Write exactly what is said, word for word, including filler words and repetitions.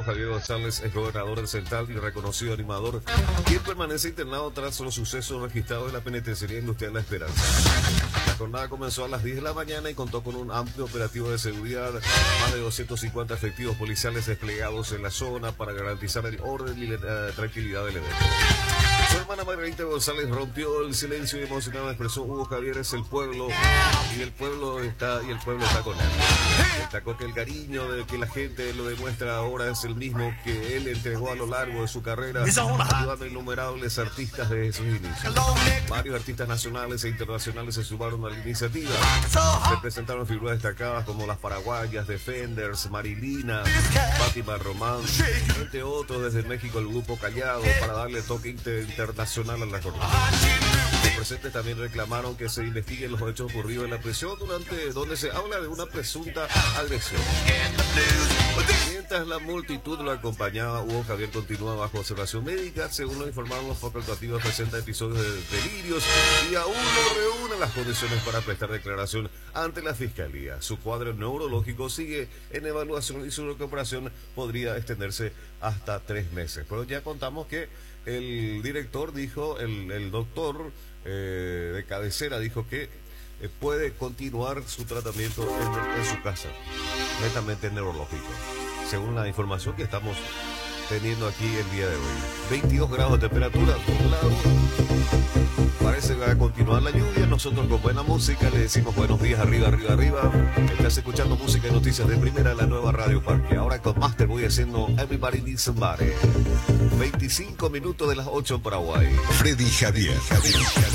Javier González, es gobernador del Central y reconocido animador, quien permanece internado tras los sucesos registrados en la penitenciaría industrial La Esperanza. La jornada comenzó a las diez de la mañana y contó con un amplio operativo de seguridad, más de doscientos cincuenta efectivos policiales desplegados en la zona para garantizar el orden y la tranquilidad del evento. Su hermana Margarita González rompió el silencio y emocionada expresó: Hugo Javier es el pueblo y el pueblo está y el pueblo está con él. Destacó que el cariño de que la gente lo demuestra ahora es el mismo que él entregó a lo largo de su carrera, ayudando a innumerables artistas desde sus inicios. Varios artistas nacionales e internacionales se sumaron a la iniciativa. Se presentaron figuras destacadas como las paraguayas Defenders, Marilina, Fátima Román, entre otros. Desde México el grupo Callado, para darle toque internacional a la jornada. Los presentes también reclamaron que se investiguen los hechos ocurridos en la prisión, durante donde se habla de una presunta agresión. Mientras la multitud lo acompañaba, Hugo Javier continúa bajo observación médica. Según lo informaron los facultativos, presenta episodios de delirios y aún no reúne las condiciones para prestar declaración ante la Fiscalía. Su cuadro neurológico sigue en evaluación y su recuperación podría extenderse hasta tres meses. Pero ya contamos que el director dijo, el, el doctor eh, de cabecera dijo que eh, puede continuar su tratamiento en, en su casa, netamente neurológico, según la información que estamos teniendo aquí el día de hoy. veintidós grados de temperatura, por un lado. Parece que va a continuar la lluvia. Nosotros con buena música le decimos buenos días, arriba, arriba, arriba. Estás escuchando música y noticias de primera en la nueva Radio Parque. Ahora con más te voy haciendo Everybody Needs Somebody. veinticinco minutos de las ocho en Paraguay. Freddy Javier. Freddy Javier.